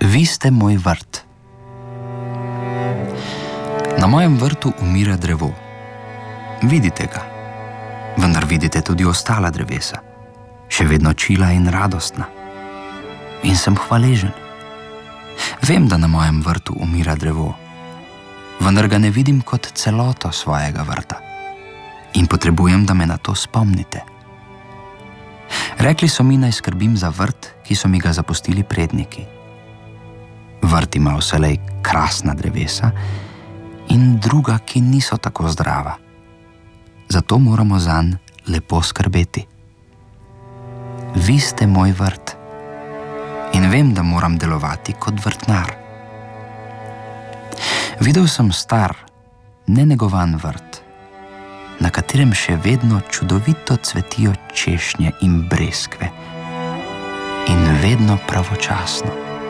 Vi ste moj vrt. Na mojem vrtu umira drevo. Vidite ga, vendar vidite tudi ostala drevesa, še vedno čila in radostna. In sem hvaležen. Vem, da na mojem vrtu umira drevo, vendar ga ne vidim kot celoto svojega vrta in potrebujem, da me na to spomnite. Rekli so mi, naj skrbim za vrt, ki so mi ga zapustili predniki. Vrt ima vselej krasna drevesa in druga, ki niso tako zdrava. Zato moramo zanj lepo skrbeti. Vi ste moj vrt in vem, da moram delovati kot vrtnar. Videl sem star, nenegovan vrt, na katerem še vedno čudovito cvetijo češnje in breskve in vedno pravočasno.